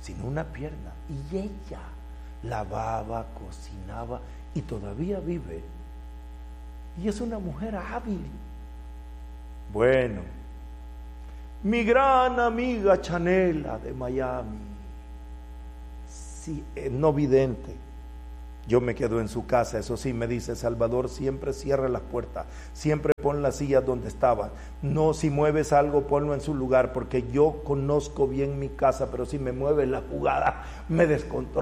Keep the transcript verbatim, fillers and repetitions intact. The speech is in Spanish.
sino una pierna. Y ella lavaba, cocinaba y todavía vive. Y es una mujer hábil. Bueno, mi gran amiga Chanela de Miami, sí, no vidente. Yo me quedo en su casa, eso sí, me dice: Salvador, siempre cierra las puertas, siempre pon las sillas donde estaban. No, si mueves algo, ponlo en su lugar, porque yo conozco bien mi casa, pero si me mueves la jugada, me descontrolo.